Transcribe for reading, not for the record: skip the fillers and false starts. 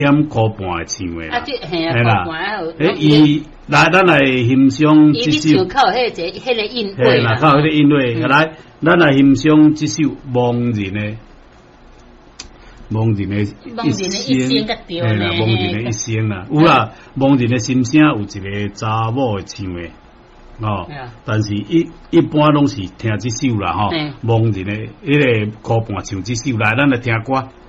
点箍半的唱的啦。 啊，这系啊，箍半伊来，咱来欣赏这首。 伊靠迄个韵味啦，靠迄个韵味。来，咱来欣赏这首盲人的一生，嘿啦，盲人的一生啦。有啦，盲人的心声有一个查某的唱的。哦，但是一般拢是听这首啦，吼，盲人的迄个箍半唱这首来，咱来听歌。